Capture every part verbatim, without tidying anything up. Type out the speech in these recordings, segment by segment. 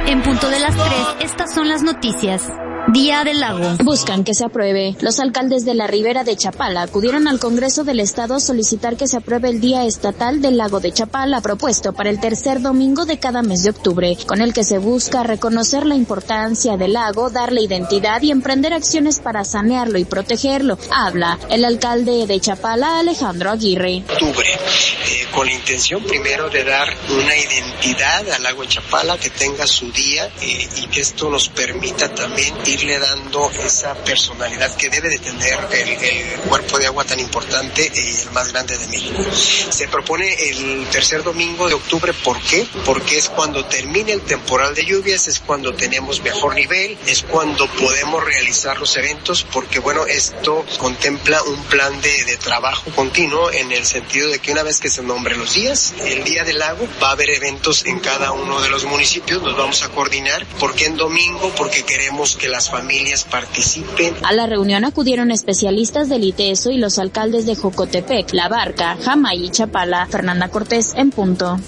En punto de las tres, estas son las noticias. Día del Lago. Buscan que se apruebe. Los alcaldes de la Ribera de Chapala acudieron al Congreso del Estado a solicitar que se apruebe el Día Estatal del Lago de Chapala, propuesto para el tercer domingo de cada mes de octubre, con el que se busca reconocer la importancia del lago, darle identidad y emprender acciones para sanearlo y protegerlo. Habla el alcalde de Chapala, Alejandro Aguirre. Octubre, eh, con la intención primero de dar una identidad al lago de Chapala, que tenga su día eh, y que esto nos permita también ir le dando esa personalidad que debe de tener el, el cuerpo de agua tan importante y el más grande de México. Se propone el tercer domingo de octubre. ¿Por qué? Porque es cuando termine el temporal de lluvias, es cuando tenemos mejor nivel, es cuando podemos realizar los eventos, porque bueno, esto contempla un plan de, de trabajo continuo, en el sentido de que una vez que se nombren los días, el día del lago, va a haber eventos en cada uno de los municipios, nos vamos a coordinar. ¿Por qué en domingo? Porque queremos que las familias participen. A la reunión acudieron especialistas del ITESO y los alcaldes de Jocotepec, La Barca, Jamay y Chapala. Fernanda Cortés, en punto.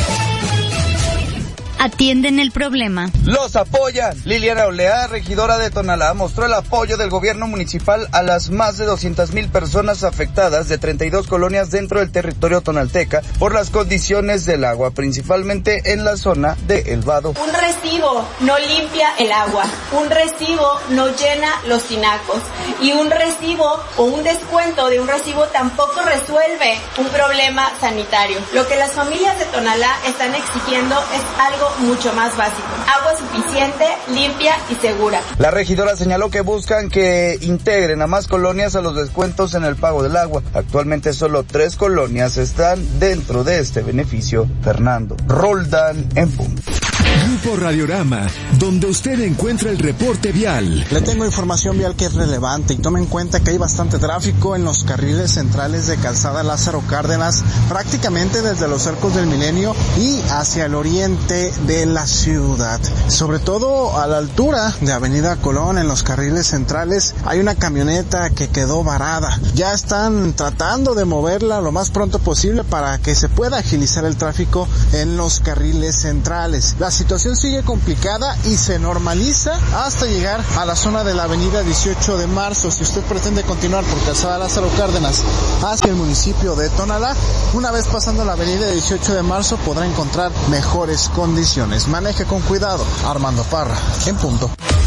Atienden el problema. Los apoyan. Liliana Olea, regidora de Tonalá, mostró el apoyo del gobierno municipal a las más de doscientas mil personas afectadas de treinta y dos colonias dentro del territorio tonalteca por las condiciones del agua, principalmente en la zona de El Vado. Un recibo no limpia el agua, un recibo no llena los tinacos y un recibo o un descuento de un recibo tampoco resuelve un problema sanitario. Lo que las familias de Tonalá están exigiendo es algo mucho más básico: agua suficiente, limpia y segura. La regidora señaló que buscan que integren a más colonias a los descuentos en el pago del agua. Actualmente solo tres colonias están dentro de este beneficio. Fernando Roldán, en punto. Grupo Radiorama, donde usted encuentra el reporte vial. Le tengo información vial que es relevante y tome en cuenta que hay bastante tráfico en los carriles centrales de Calzada Lázaro Cárdenas, prácticamente desde los Cercos del Milenio y hacia el oriente de la ciudad. Sobre todo a la altura de Avenida Colón, en los carriles centrales, hay una camioneta que quedó varada. Ya están tratando de moverla lo más pronto posible para que se pueda agilizar el tráfico en los carriles centrales. La situación sigue complicada y se normaliza hasta llegar a la zona de la avenida dieciocho de marzo. Si usted pretende continuar por Calzada Lázaro Cárdenas hacia el municipio de Tonalá, una vez pasando la avenida dieciocho de marzo podrá encontrar mejores condiciones. Maneje con cuidado. Armando Parra, en punto.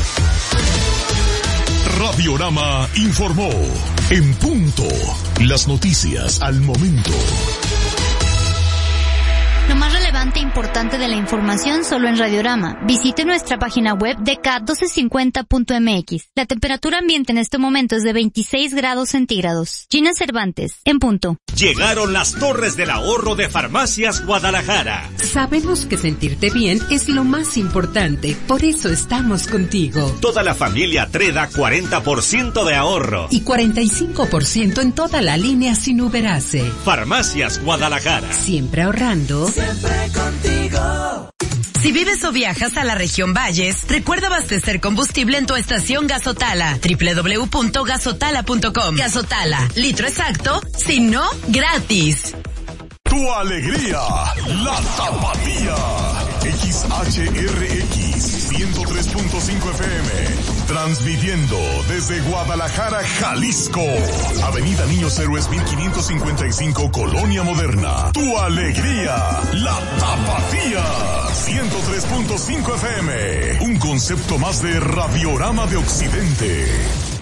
Radiorama informó. En punto. Las noticias al momento. Lo más relevante e importante de la información solo en Radiorama. Visite nuestra página web d k uno dos cinco cero punto m x. La temperatura ambiente en este momento es de veintiséis grados centígrados. Gina Cervantes, en punto. Llegaron las Torres del Ahorro de Farmacias Guadalajara. Sabemos que sentirte bien es lo más importante, por eso estamos contigo. Toda la familia Treda, cuarenta por ciento de ahorro. Y cuarenta y cinco por ciento en toda la línea sin Uberase. Farmacias Guadalajara. Siempre ahorrando. Siempre contigo. Si vives o viajas a la región Valles, recuerda abastecer combustible en tu estación Gasotala. doble u doble u doble u punto gasotala punto com. Gasotala, litro exacto, si no, gratis. Tu alegría, la Tapatía. X H R X ciento tres punto cinco F M. Transmitiendo desde Guadalajara, Jalisco. Avenida Niños Héroes mil quinientos cincuenta y cinco, Colonia Moderna. Tu alegría, la Tapatía. ciento tres punto cinco F M. Un concepto más de Radiorama de Occidente.